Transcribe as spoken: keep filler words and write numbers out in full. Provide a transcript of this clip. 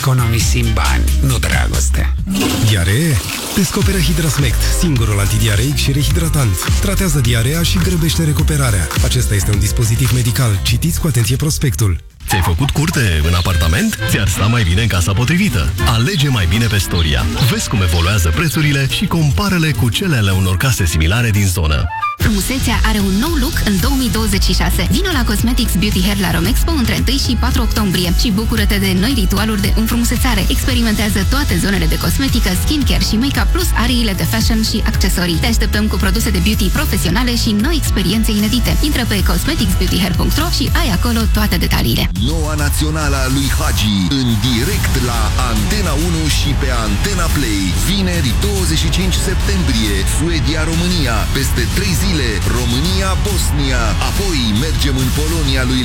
economisim bani, nu dragoste. Diaree? Descoperă Hidrasmect, singurul antidiareic și rehidratant. Tratează diarea și grăbește recuperarea. Acesta este un dispozitiv medical. Citiți cu atenție prospectul. Ți-ai făcut curte în apartament? Ți-ar sta mai bine în casa potrivită. Alege mai bine pe Storia. Vezi cum evoluează prețurile și compară-le cu cele ale unor case similare din zonă. Frumusețea are un nou look în două mii douăzeci și șase. Vino la Cosmetics Beauty Hair la Romexpo între unu și patru octombrie și bucură-te de noi ritualuri de înfrumusețare. Experimentează toate zonele de cosmetică, skincare și make-up plus ariile de fashion și accesorii. Te așteptăm cu produse de beauty profesionale și noi experiențe inedite. Intră pe cosmetics beauty hair punct ro și ai acolo toate detaliile. Noua națională a lui Hagi în direct la Antena unu și pe Antena Play. Vineri douăzeci și cinci septembrie, Suedia-România, peste trei zile, România-Bosnia. Apoi mergem în Polonia lui